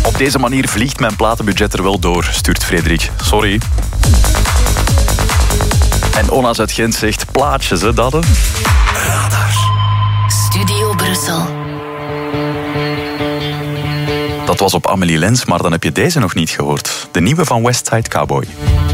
Op deze manier vliegt mijn platenbudget er wel door, stuurt Frederik. Sorry. En Ona's uit Gent zegt plaatjes, hè, dat hè? Radar. Studio Brussel. Dat was op Amélie Lens, maar dan heb je deze nog niet gehoord. De nieuwe van West Side Cowboy.